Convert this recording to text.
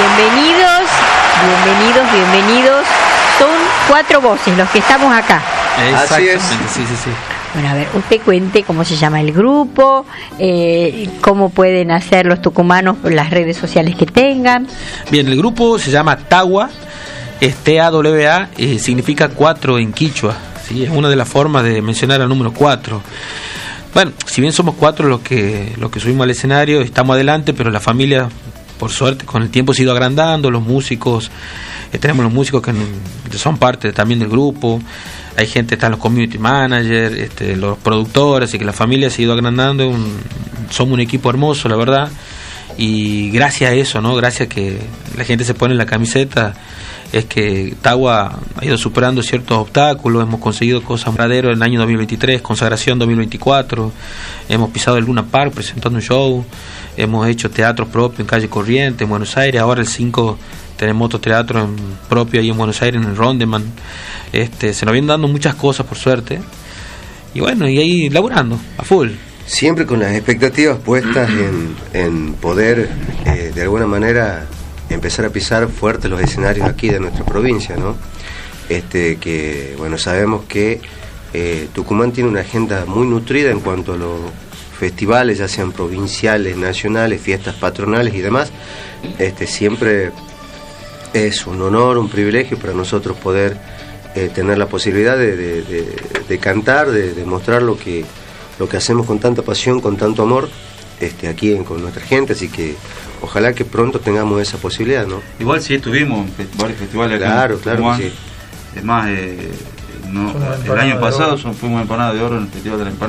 bienvenidos. Son 4 voces los que estamos acá. Exactamente, sí. Bueno, a ver, usted cuente cómo se llama el grupo, cómo pueden hacer los tucumanos las redes sociales que tengan. Bien, el grupo se llama Tawa, es T-A-W-A, significa 4 en quichua, ¿sí? Es una de las formas de mencionar el número 4. Bueno, si bien somos 4 los que subimos al escenario, estamos adelante, pero la familia, por suerte, con el tiempo se ha ido agrandando, los músicos, tenemos los músicos que son parte también del grupo, hay gente, están los community managers, los productores, así que la familia se ha ido agrandando, somos un equipo hermoso, la verdad, y gracias a eso, ¿no? Gracias a que la gente se pone en la camiseta, es que Tawa ha ido superando ciertos obstáculos, hemos conseguido cosas verdaderas en el año 2023, consagración 2024, hemos pisado el Luna Park presentando un show, hemos hecho teatro propio en Calle Corriente, en Buenos Aires, ahora el 5 tenemos otro teatro propio ahí en Buenos Aires, en el Rondeman. Se nos vienen dando muchas cosas por suerte, y bueno, y ahí laburando a full. Siempre con las expectativas puestas en poder de alguna manera empezar a pisar fuerte los escenarios aquí de nuestra provincia, ¿no? Que bueno, sabemos que Tucumán tiene una agenda muy nutrida en cuanto a los festivales, ya sean provinciales, nacionales, fiestas patronales y demás. Siempre es un honor, un privilegio para nosotros poder tener la posibilidad de cantar, de mostrar lo que hacemos con tanta pasión, con tanto amor, aquí con nuestra gente, así que ojalá que pronto tengamos esa posibilidad, ¿no? Igual sí estuvimos en varios festivales acá. Claro que sí. Es más, el año pasado fuimos Empanada de Oro en el Festival de la Empanada.